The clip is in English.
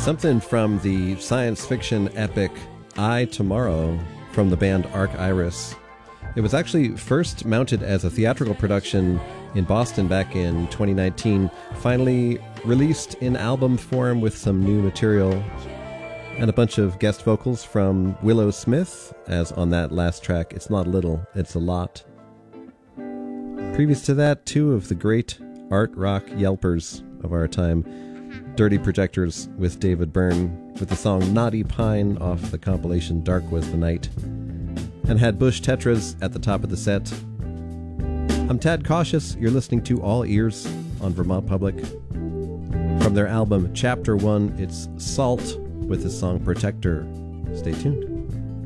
Something from the science fiction epic I, Tomorrow from the band Arc Iris. It was actually first mounted as a theatrical production in Boston back in 2019, finally released in album form with some new material and a bunch of guest vocals from Willow Smith, as on that last track, It's Not a Little, It's a Lot. Previous to that, two of the great art rock yelpers of our time, Dirty Projectors with David Byrne, with the song Naughty Pine off the compilation Dark Was the Night, and had Bush Tetras at the top of the set. I'm Tad Cautious. You're listening to All Ears on Vermont Public. From their album Chapter 1, it's Salt with the song Protector. Stay tuned.